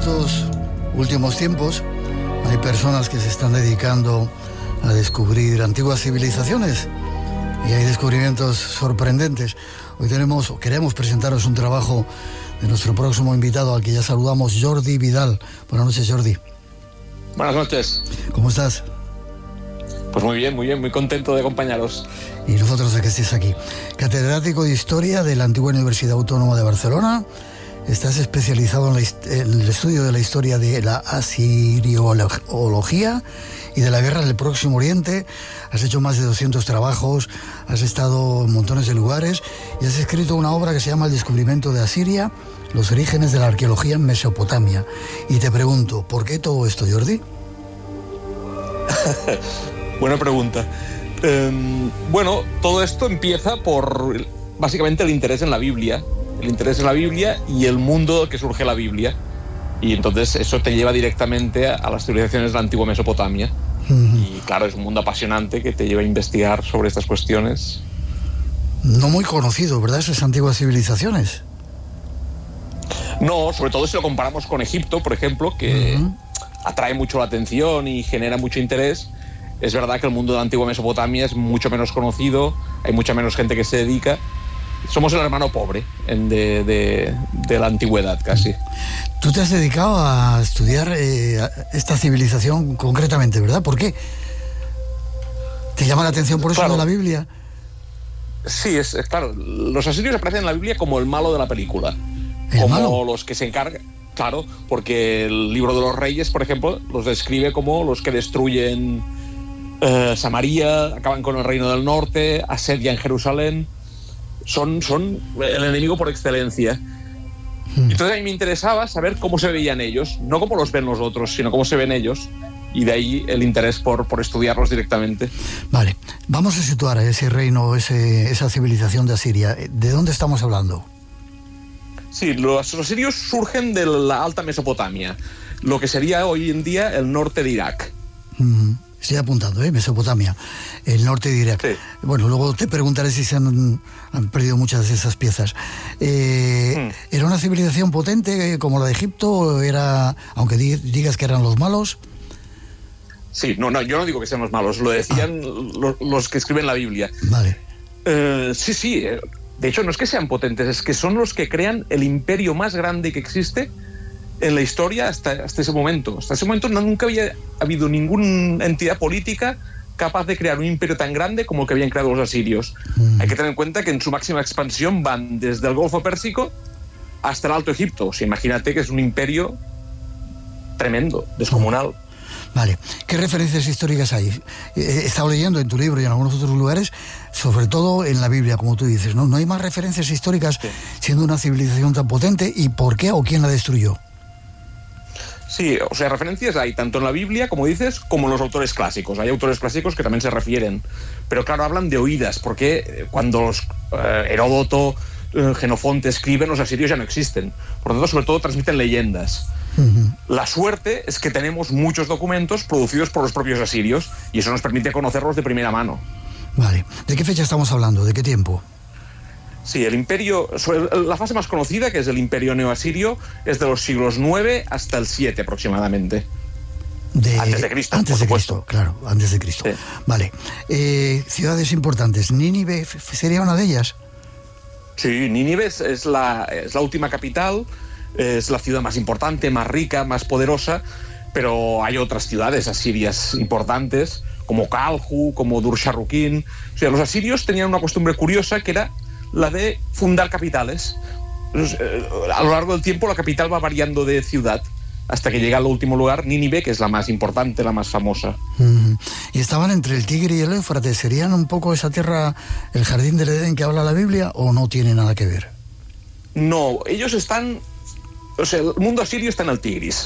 estos últimos tiempos hay personas que se están dedicando a descubrir antiguas civilizaciones y hay descubrimientos sorprendentes. Hoy queremos presentaros un trabajo de nuestro próximo invitado, al que ya saludamos, Jordi Vidal. Buenas noches, Jordi. Buenas noches. ¿Cómo estás? Pues muy bien, muy contento de acompañaros. Y nosotros de que estés aquí. Catedrático de Historia de la antigua Universidad Autónoma de Barcelona. Estás especializado en el estudio de la historia de la asiriología y de la guerra del Próximo Oriente. Has hecho más de 200 trabajos, has estado en montones de lugares y has escrito una obra que se llama El descubrimiento de Asiria, los orígenes de la arqueología en Mesopotamia. Y te pregunto, ¿por qué todo esto, Jordi? Buena pregunta. Bueno, todo esto empieza por básicamente el interés en la Biblia. El interés en la Biblia y el mundo que surge la Biblia. Y entonces eso te lleva directamente a las civilizaciones de la antigua Mesopotamia. Y claro, es un mundo apasionante que te lleva a investigar sobre estas cuestiones. No muy conocido, ¿verdad? Esas antiguas civilizaciones. No, sobre todo si lo comparamos con Egipto, por ejemplo, que atrae mucho la atención y genera mucho interés. Es verdad que el mundo de la antigua Mesopotamia es mucho menos conocido, hay mucha menos gente que se dedica. Somos el hermano pobre de la antigüedad, casi. Tú te has dedicado a estudiar esta civilización concretamente, ¿verdad? ¿Por qué? ¿Te llama la atención por eso de la Biblia? Sí, es claro. Los asirios aparecen en la Biblia como el malo de la película. ¿El malo? Los que se encargan... Claro, porque el libro de los reyes, por ejemplo, los describe como los que destruyen Samaria, acaban con el reino del norte, asedian Jerusalén. Son el enemigo por excelencia. Entonces a mí me interesaba saber cómo se veían ellos, no cómo los ven los otros, sino cómo se ven ellos, y de ahí el interés por estudiarlos directamente. Vale, vamos a situar a ese reino, esa civilización de Asiria. ¿De dónde estamos hablando? Sí, los asirios surgen de la alta Mesopotamia, lo que sería hoy en día el norte de Irak. Estoy apuntando, Mesopotamia, el norte de Irak. Sí. Bueno, luego te preguntaré si se han perdido muchas de esas piezas. ¿Era una civilización potente como la de Egipto? ¿Era, aunque digas que eran los malos? Sí, no, yo no digo que sean los malos, lo decían los que escriben la Biblia. Vale. Sí. De hecho, no es que sean potentes, es que son los que crean el imperio más grande que existe en la historia hasta ese momento. Hasta ese momento nunca había habido ninguna entidad política capaz de crear un imperio tan grande como el que habían creado los asirios. Hay que tener en cuenta que en su máxima expansión van desde el Golfo Pérsico hasta el Alto Egipto. O sea, imagínate que es un imperio tremendo, descomunal. Vale. ¿Qué referencias históricas hay? He estado leyendo en tu libro y en algunos otros lugares, sobre todo en la Biblia, como tú dices, ¿no? ¿No hay más referencias históricas siendo una civilización tan potente? ¿Y por qué o quién la destruyó? Sí, o sea, referencias hay tanto en la Biblia, como dices, como en los autores clásicos. Hay autores clásicos que también se refieren, pero claro, hablan de oídas, porque cuando Heródoto, Jenofonte escriben, los asirios ya no existen. Por lo tanto, sobre todo, transmiten leyendas. La suerte es que tenemos muchos documentos producidos por los propios asirios y eso nos permite conocerlos de primera mano. Vale. ¿De qué fecha estamos hablando? ¿De qué tiempo? Sí, el imperio, la fase más conocida, que es el imperio neoasirio, es de los siglos 9 hasta el 7 aproximadamente. Antes de Cristo, antes de Cristo, claro, antes de Cristo. Sí. Vale. Ciudades importantes. ¿Nínive sería una de ellas? Sí, Nínive es la última capital, es la ciudad más importante, más rica, más poderosa, pero hay otras ciudades asirias importantes, como Calhu, como Dur-Sharrukin. O sea, los asirios tenían una costumbre curiosa que era la de fundar capitales. A lo largo del tiempo la capital va variando de ciudad hasta que llega al último lugar, Nínive, que es la más importante, la más famosa. ¿Y estaban entre el Tigre y el Éufrates? ¿Serían un poco esa tierra, el jardín del Edén que habla la Biblia, o no tiene nada que ver? No, ellos están... O sea, el mundo asirio está en el Tigris,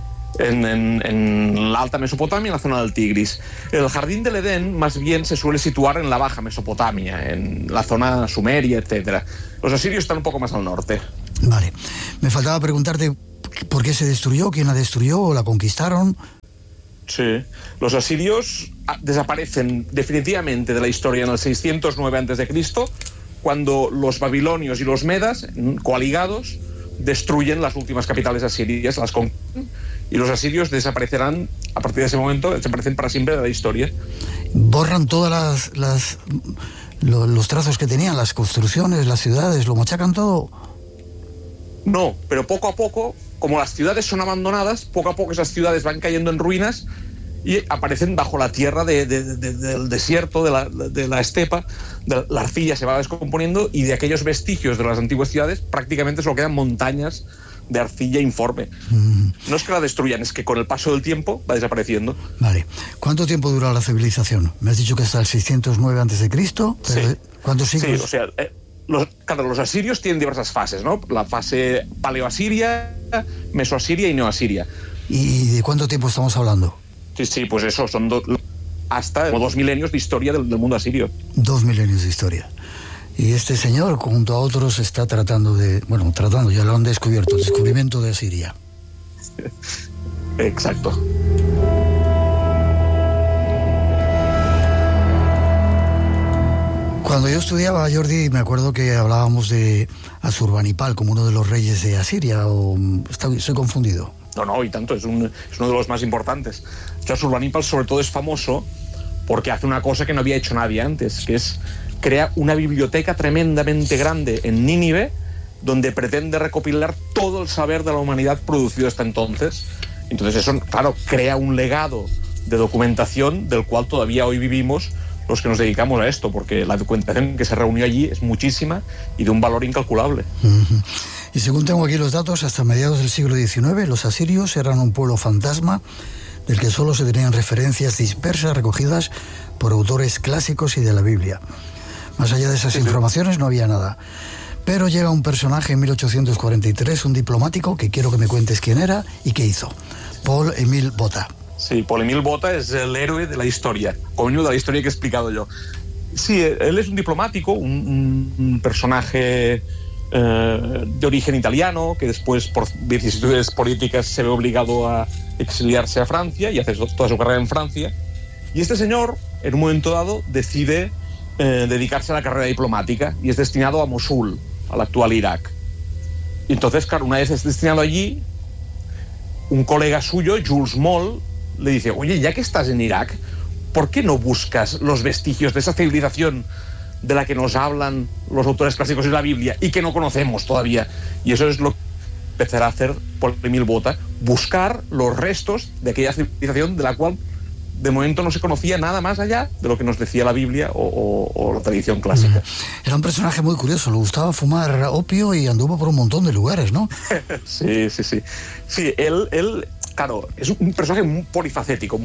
en la alta Mesopotamia, en la zona del Tigris. El jardín del Edén más bien se suele situar en la baja Mesopotamia, en la zona sumeria, etcétera. Los asirios están un poco más al norte. Vale. Me faltaba preguntarte por qué se destruyó, quién la destruyó o la conquistaron. Sí. Los asirios desaparecen definitivamente de la historia en el 609 a.C., cuando los babilonios y los medas, coaligados, destruyen las últimas capitales asirias, las conquistan, y los asirios desaparecerán a partir de ese momento, desaparecen para siempre de la historia. Borran todas los trazos que tenían, las construcciones, las ciudades, lo machacan todo. No, pero poco a poco, como las ciudades son abandonadas, poco a poco esas ciudades van cayendo en ruinas y aparecen bajo la tierra del desierto, de la estepa. La arcilla se va descomponiendo y de aquellos vestigios de las antiguas ciudades prácticamente solo quedan montañas de arcilla informe. No es que la destruyan, es que con el paso del tiempo va desapareciendo. Vale. ¿Cuánto tiempo dura la civilización? Me has dicho que hasta el 609 a.C., pero sí. ¿cuántos siglos? Sí, o sea, los asirios tienen diversas fases, ¿no? La fase paleoasiria, mesoasiria y neoasiria. ¿Y de cuánto tiempo estamos hablando? Sí, pues eso, son hasta 2 milenios de historia del mundo asirio. 2 milenios de historia. Y este señor, junto a otros, está tratando, ya lo han descubierto, el descubrimiento de Asiria. Exacto. Cuando yo estudiaba, Jordi, me acuerdo que hablábamos de Asurbanipal como uno de los reyes de Asiria, o estoy confundido. No, y tanto, es uno de los más importantes. Asurbanipal sobre todo es famoso porque hace una cosa que no había hecho nadie antes, que es crea una biblioteca tremendamente grande en Nínive, donde pretende recopilar todo el saber de la humanidad producido hasta entonces. Entonces eso, claro, crea un legado de documentación del cual todavía hoy vivimos los que nos dedicamos a esto, porque la documentación que se reunió allí es muchísima y de un valor incalculable. Uh-huh. Y según tengo aquí los datos, hasta mediados del siglo XIX, los asirios eran un pueblo fantasma del que solo se tenían referencias dispersas recogidas por autores clásicos y de la Biblia. Más allá de esas informaciones no había nada. Pero llega un personaje en 1843, un diplomático, que quiero que me cuentes quién era y qué hizo. Paul-Émile Botta. Sí, Paul-Émile Botta es el héroe de la historia, coño, de la historia que he explicado yo. Sí, él es un diplomático, un personaje de origen italiano, que después por vicisitudes políticas se ve obligado a exiliarse a Francia y hace toda su carrera en Francia. Y este señor, en un momento dado, decide dedicarse a la carrera diplomática y es destinado a Mosul, al actual Irak. Y entonces, claro, una vez es destinado allí, un colega suyo, Jules Moll, le dice: oye, ya que estás en Irak, ¿por qué no buscas los vestigios de esa civilización de la que nos hablan los autores clásicos de la Biblia y que no conocemos todavía? Y eso es lo que empezará a hacer Paul-Émile Botta, buscar los restos de aquella civilización de la cual de momento no se conocía nada más allá de lo que nos decía la Biblia o la tradición clásica. Era un personaje muy curioso, le gustaba fumar opio y anduvo por un montón de lugares, ¿no? Sí. Sí, él, claro, es un personaje muy polifacético.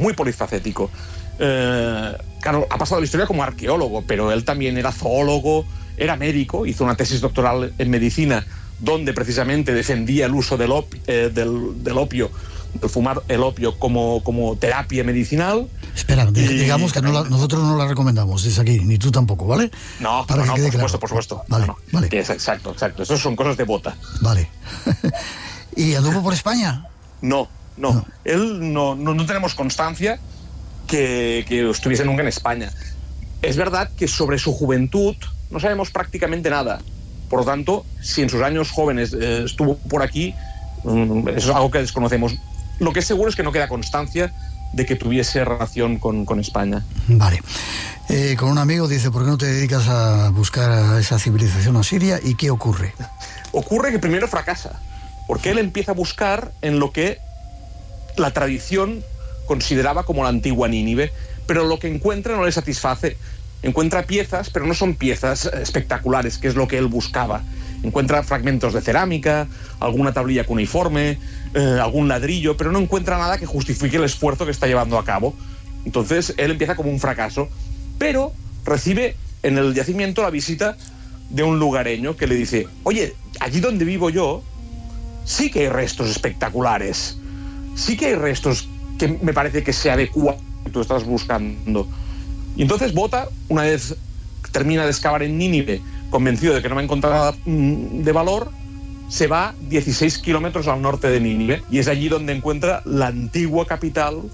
Claro, ha pasado la historia como arqueólogo, pero él también era zoólogo, era médico, hizo una tesis doctoral en medicina donde precisamente defendía el uso del opio, de fumar el opio como terapia medicinal. Espera, digamos que nosotros no la recomendamos desde aquí, ni tú tampoco, ¿vale? No, por supuesto. Vale, no. Vale. Exacto. Esas son cosas de Botta. Vale. ¿Y anduvo por España? No. Él no tenemos constancia que estuviese nunca en España. Es verdad que sobre su juventud no sabemos prácticamente nada. Por lo tanto, si en sus años jóvenes estuvo por aquí, eso es algo que desconocemos. Lo que es seguro es que no queda constancia de que tuviese relación con España. Vale. Con un amigo dice: ¿por qué no te dedicas a buscar a esa civilización asiria? ¿Y qué ocurre? Ocurre que primero fracasa, porque él empieza a buscar en lo que la tradición consideraba como la antigua Nínive, pero lo que encuentra no le satisface. Encuentra piezas, pero no son piezas espectaculares, que es lo que él buscaba. Encuentra fragmentos de cerámica, alguna tablilla cuneiforme, algún ladrillo, pero no encuentra nada que justifique el esfuerzo que está llevando a cabo. Entonces él empieza como un fracaso, pero recibe en el yacimiento la visita de un lugareño que le dice: oye, allí donde vivo yo sí que hay restos espectaculares, sí que hay restos que me parece que se adecuan a lo que tú estás buscando. Y entonces Botta, una vez termina de excavar en Nínive, convencido de que no va a encontrar nada de valor, se va 16 kilómetros al norte de Nínive y es allí donde encuentra la antigua capital